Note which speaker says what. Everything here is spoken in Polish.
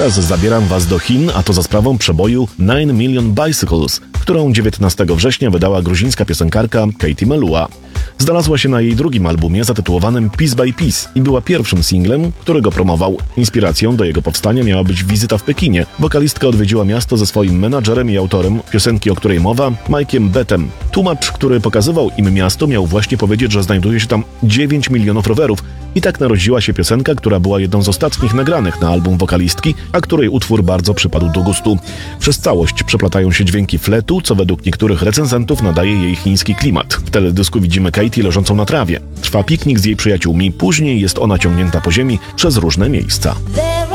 Speaker 1: Teraz zabieram was do Chin, a to za sprawą przeboju 9 Million Bicycles, którą 19 września wydała gruzińska piosenkarka Katy Melua. Znalazła się na jej drugim albumie zatytułowanym Piece by Piece i była pierwszym singlem, którego promował. Inspiracją do jego powstania miała być wizyta w Pekinie. Wokalistka odwiedziła miasto ze swoim menadżerem i autorem piosenki, o której mowa, Mike'iem Bettem. Tłumacz, który pokazywał im miasto, miał właśnie powiedzieć, że znajduje się tam 9 milionów rowerów. I tak narodziła się piosenka, która była jedną z ostatnich nagranych na album wokalistki, a której utwór bardzo przypadł do gustu. Przez całość przeplatają się dźwięki fletu, co według niektórych recenzentów nadaje jej chiński klimat. W teledysku widzimy Katy leżącą na trawie. Trwa piknik z jej przyjaciółmi, później jest ona ciągnięta po ziemi przez różne miejsca.